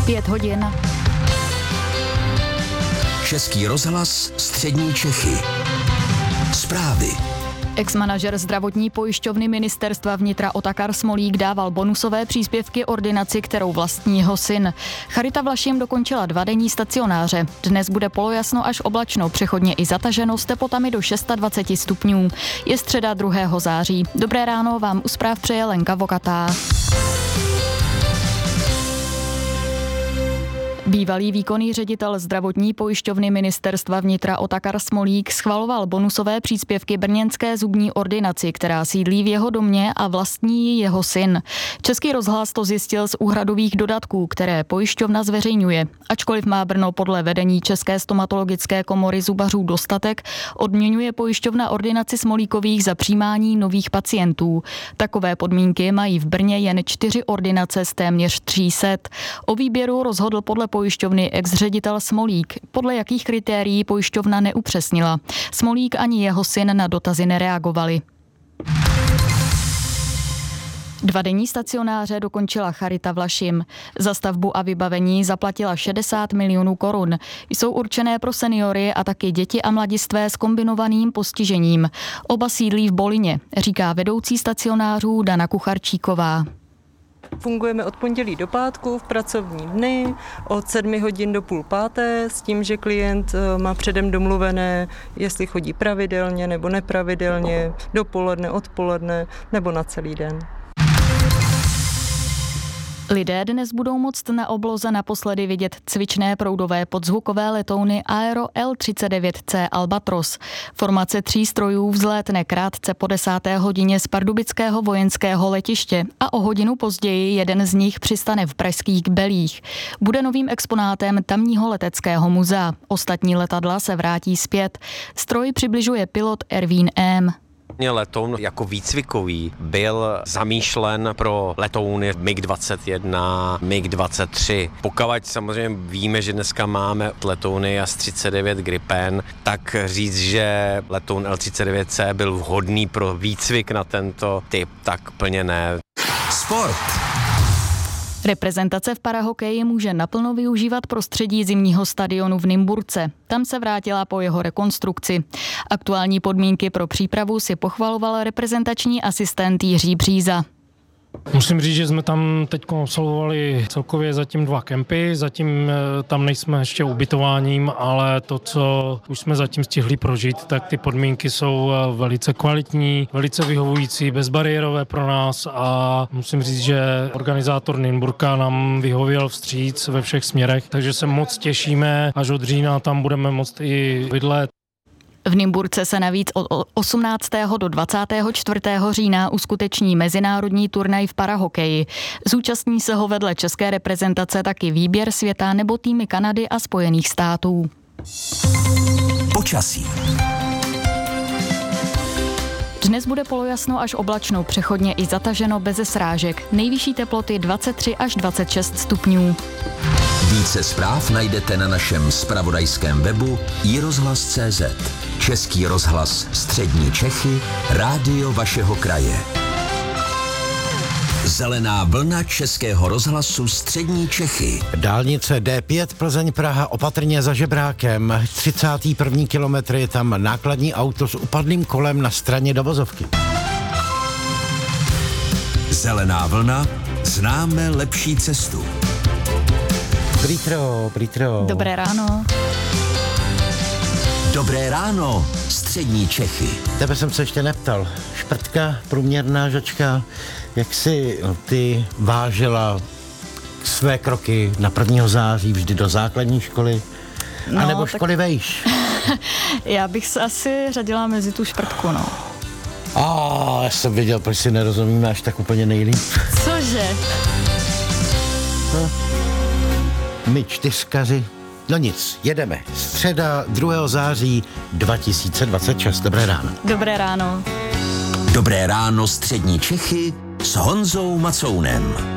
5 hodin. Český rozhlas Střední Čechy. Zprávy. Ex-manažer zdravotní pojišťovny ministerstva vnitra Otakar Smolík dával bonusové příspěvky ordinaci, kterou vlastní jeho syn. Charita Vlašim dokončila 2denní stacionáře. Dnes bude polojasno až oblačno, přechodně i zataženo s teplotami do 26 stupňů. Je středa 2. září. Dobré ráno vám u zpráv přeje Lenka Vokatá. Bývalý výkonný ředitel zdravotní pojišťovny ministerstva vnitra Otakar Smolík schvaloval bonusové příspěvky brněnské zubní ordinaci, která sídlí v jeho domě a vlastní ji jeho syn. Český rozhlas to zjistil z úhradových dodatků, které pojišťovna zveřejňuje. Ačkoliv má Brno podle vedení České stomatologické komory zubařů dostatek, odměňuje pojišťovna ordinaci Smolíkových za přijímání nových pacientů. Takové podmínky mají v Brně jen 4 ordinace z téměř 300. O výběru rozhodl podle pojišťovny ex-ředitel Smolík. Podle jakých kritérií pojišťovna neupřesnila. Smolík ani jeho syn na dotazy nereagovali. 2denní stacionáře dokončila Charita Vlašim. Za stavbu a vybavení zaplatila 60 milionů korun. Jsou určené pro seniory a taky děti a mladistvé s kombinovaným postižením. Oba sídlí v Bolině, říká vedoucí stacionářů Dana Kucharčíková. Fungujeme od pondělí do pátku v pracovní dny, od 7 hodin do 4:30, s tím, že klient má předem domluvené, jestli chodí pravidelně nebo nepravidelně, dopoledne, odpoledne nebo na celý den. Lidé dnes budou moct na obloze naposledy vidět cvičné proudové podzvukové letouny Aero L-39C Albatros. Formace 3 strojů vzlétne krátce po 10. hodině z pardubického vojenského letiště a o hodinu později jeden z nich přistane v pražských Belích. Bude novým exponátem tamního leteckého muzea. Ostatní letadla se vrátí zpět. Stroj přibližuje pilot Ervín M. Letoun jako výcvikový byl zamýšlen pro letouny MiG-21, MiG-23. Pokud samozřejmě víme, že dneska máme letouny AS-39 Gripen, tak říct, že letoun L-39C byl vhodný pro výcvik na tento typ, tak plně ne. Sport. Reprezentace v parahokeji může naplno využívat prostředí zimního stadionu v Nymburce. Tam se vrátila po jeho rekonstrukci. Aktuální podmínky pro přípravu si pochvaloval reprezentační asistent Jiří Bříza. Musím říct, že jsme tam teď absolvovali celkově zatím 2 kempy, zatím tam nejsme ještě ubytováním, ale to, co už jsme zatím stihli prožít, tak ty podmínky jsou velice kvalitní, velice vyhovující, bezbariérové pro nás a musím říct, že organizátor Nymburka nám vyhověl vstříc ve všech směrech, takže se moc těšíme, až od října tam budeme moct i bydlet. V Nymburce se navíc od 18. do 24. října uskuteční mezinárodní turnaj v parahokeji. Zúčastní se ho vedle české reprezentace taky výběr světa nebo týmy Kanady a Spojených států. Počasí. Dnes bude polojasno až oblačno, přechodně i zataženo beze srážek. Nejvyšší teploty 23 až 26 stupňů. Více zpráv najdete na našem zpravodajském webu iRozhlas.cz. Český rozhlas Střední Čechy, rádio vašeho kraje. Zelená vlna Českého rozhlasu Střední Čechy. Dálnice D5 Plzeň-Praha opatrně za Žebrákem. 31. kilometr je tam nákladní auto s upadlým kolem na straně dovozovky. Zelená vlna, známe lepší cestu. Prítro. Dobré ráno. Dobré ráno, Střední Čechy. Tebe jsem se ještě neptal. Šprtka, průměrná žačka, jak si ty vážila své kroky na 1. září vždy do základní školy? No, a nebo tak... školy vejš? Já bych se asi řadila mezi tu šprtku, no. Já jsem věděl, proč si nerozumíme až tak úplně nejlíp. Cože? My 4kaři. No nic, jedeme. Středa 2. září 2026. Dobré ráno. Dobré ráno. Dobré ráno, Střední Čechy s Honzou Macounem.